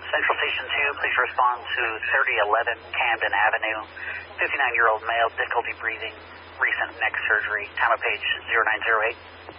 Central Station 2, please respond to 3011 Camden Avenue. 59-year-old male, difficulty breathing, recent neck surgery. Time of page 0908.